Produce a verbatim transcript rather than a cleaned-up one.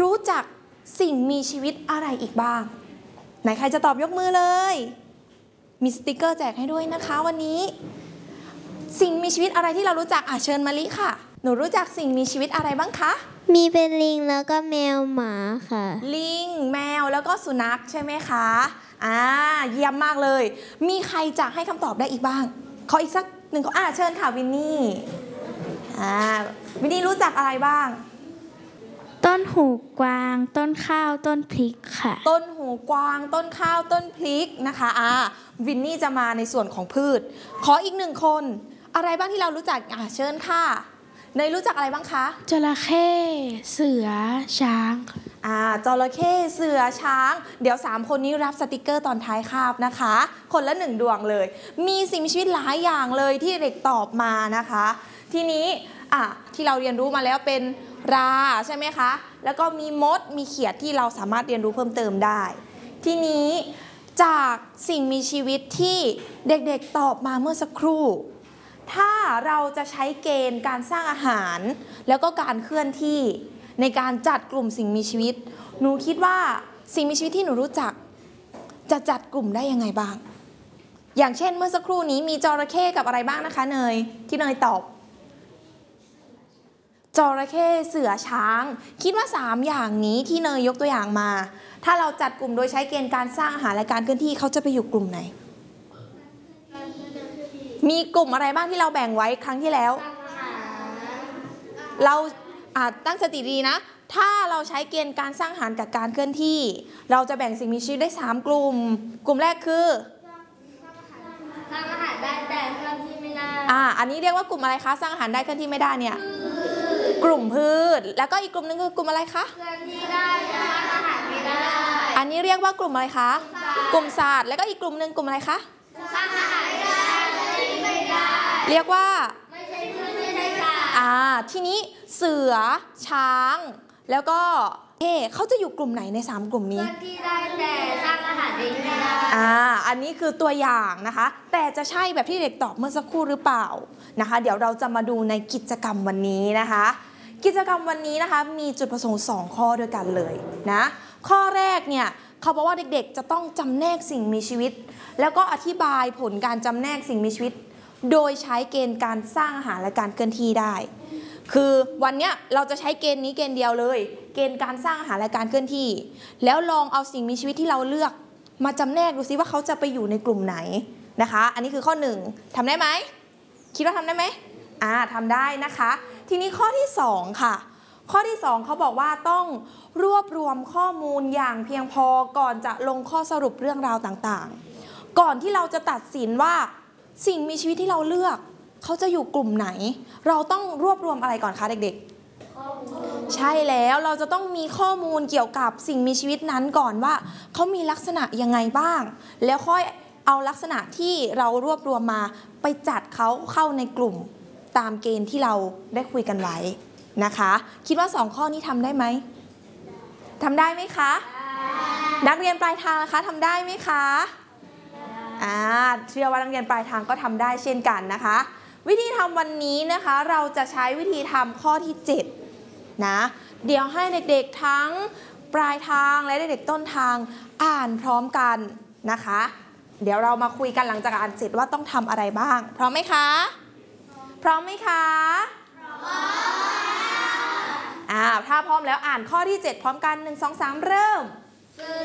รู้จักสิ่งมีชีวิตอะไรอีกบ้างไหนใครจะตอบยกมือเลยมีสติกเกอร์แจกให้ด้วยนะคะวันนี้สิ่งมีชีวิตอะไรที่เรารู้จักอ่ะเชิญมาลิค่ะหนูรู้จักสิ่งมีชีวิตอะไรบ้างคะมีเป็นลิงแล้วก็แมวหมาค่ะลิงแมวแล้วก็สุนัขใช่ไหมคะอ่าเยี่ยมมากเลยมีใครจะให้คำตอบได้อีกบ้างขออีกสักหนึ่งข้ออ่าเชิญค่ะวินนี่อ่าวินนี่รู้จักอะไรบ้างต้นหูกวางต้นข้าวต้นพริกค่ะต้นหูกวางต้นข้าวต้นพริกนะคะอ่าวินนี่จะมาในส่วนของพืชขออีกหนึ่งคนอะไรบ้างที่เรารู้จักอ่าเชิญค่ะเนยรู้จักอะไรบ้างคะจระเข้เสือช้างอ่าจระเข้เสือช้างเดี๋ยวสามคนนี้รับสติกเกอร์ตอนท้ายคาบนะคะคนละหนึ่งดวงเลยมีสิ่งมีชีวิตหลายอย่างเลยที่เด็กตอบมานะคะทีนี้อ่ะที่เราเรียนรู้มาแล้วเป็นราใช่ไหมคะแล้วก็มีมดมีเขียดที่เราสามารถเรียนรู้เพิ่มเติมได้ทีนี้จากสิ่งมีชีวิตที่เด็กๆตอบมาเมื่อสักครู่ถ้าเราจะใช้เกณฑ์การสร้างอาหารแล้วก็การเคลื่อนที่ในการจัดกลุ่มสิ่งมีชีวิตหนูคิดว่าสิ่งมีชีวิตที่หนูรู้จักจะจัดกลุ่มได้ยังไงบ้างอย่างเช่นเมื่อสักครู่นี้มีจระเข้กับอะไรบ้างนะคะเนยที่เนยตอบจระเข้เสือช้างคิดว่าสามอย่างนี้ที่เนยยกตัวอย่างมาถ้าเราจัดกลุ่มโดยใช้เกณฑ์การสร้างอาหารและการเคลื่อนที่เขาจะไปอยู่กลุ่มไหนมีกลุ่มอะไรบ้างที่เราแบ่งไว้ครั้งที่แล้วเราอาจตั้งสติดีนะถ้าเราใช้เกณฑ์การสร้างอาหารกับการเคลื่อนที่เราจะแบ่งสิ่งมีชีวิตได้สามกลุ่มกลุ่มแรกคือสร้างอาหารได้แต่เคลื่อนที่ไม่ได้อ่าอันนี้เรียกว่ากลุ่มอะไรคะสร้างอาหารได้เคลื่อนที่ไม่ได้เนี่ยกลุ่มพืชแล้วก็อีกกลุ่มนึงคือกลุ่มอะไรคะเคลื่อนที่ได้แต่สร้างอาหารไม่ได้อันนี้เรียกว่ากลุ่มอะไรคะกลุ่มศาสตร์แล้วก็อีกกลุ่มนึงกลุ่มอะไรคะสร้างอาหารได้ไม่ได้เรียกว่าไม่ใช่พืชไม่ใช่สัตว์อ่าทีนี้เสือช้างแล้วก็เอ๊เขาจะอยู่กลุ่มไหนในสามกลุ่มนี้เคลื่อนที่ได้แต่สร้างอาหารเองไม่ได้อ่าอันนี้คือตัวอย่างนะคะแต่จะใช่แบบที่เด็กตอบเมื่อสักครู่หรือเปล่านะคะเดี๋ยวเราจะมาดูในกิจกรรมวันนี้นะคะกิจกรรมวันนี้นะคะมีจุดประสงค์สองข้อด้วยกันเลยนะข้อแรกเนี่ยเขาบอกว่าเด็กๆจะต้องจำแนกสิ่งมีชีวิตแล้วก็อธิบายผลการจำแนกสิ่งมีชีวิตโดยใช้เกณฑ์การสร้างอาหารและการเคลื่อนที่ได้คือวันนี้เราจะใช้เกณฑ์นี้เกณฑ์เดียวเลยเกณฑ์การสร้างอาหารและการเคลื่อนที่แล้วลองเอาสิ่งมีชีวิตที่เราเลือกมาจำแนกดูซิว่าเขาจะไปอยู่ในกลุ่มไหนนะคะอันนี้คือข้อหนึ่งทำได้ไหมคิดว่าทำได้ไหมอ่าทำได้นะคะทีนี้ข้อที่สองค่ะข้อที่สองเขาบอกว่าต้องรวบรวมข้อมูลอย่างเพียงพอก่อนจะลงข้อสรุปเรื่องราวต่างๆก่อนที่เราจะตัดสินว่าสิ่งมีชีวิตที่เราเลือกเขาจะอยู่กลุ่มไหนเราต้องรวบรวมอะไรก่อนคะเด็กๆใช่แล้วเราจะต้องมีข้อมูลเกี่ยวกับสิ่งมีชีวิตนั้นก่อนว่าเขามีลักษณะยังไงบ้างแล้วค่อยเอาลักษณะที่เรารวบรวมมาไปจัดเขาเข้าในกลุ่มตามเกณฑ์ที่เราได้คุยกันไว้นะคะคิดว่าสองข้อนี้ทำได้ไหมทำได้ไหมคะนักเรียนปลายทางนะคะทำได้ไหมคะอ่าเชื่อว่านักเรียนปลายทางก็ทำได้เช่นกันนะคะวิธีทำวันนี้นะคะเราจะใช้วิธีทำข้อที่เจ็ดนะเดี๋ยวให้เด็กๆทั้งปลายทางและเด็กๆต้นทางอ่านพร้อมกันนะคะเดี๋ยวเรามาคุยกันหลังจากอ่านเสร็จว่าต้องทำอะไรบ้างพร้อมไหมคะพร้อมไหมคะพร้อมอ่าถ้าพร้อมแล้วอ่านข้อที่เจ็ดพร้อมกันหนึ่ง สอง สามเริ่ม